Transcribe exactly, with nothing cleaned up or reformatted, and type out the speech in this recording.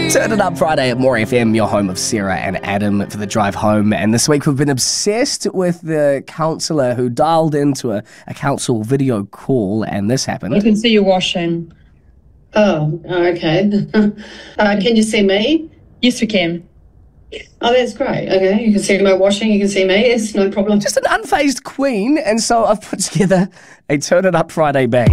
Turn It Up Friday at More F M, your home of Sarah and Adam for the drive home. And this week we've been obsessed with the counsellor who dialed into a, a council video call, and this happened. I can see you washing. Oh, okay. uh, can you see me? Yes, we can. Oh, that's great. Okay, you can see my washing, you can see me. It's no problem. Just an unfazed queen, and so I've put together a Turn It Up Friday bang.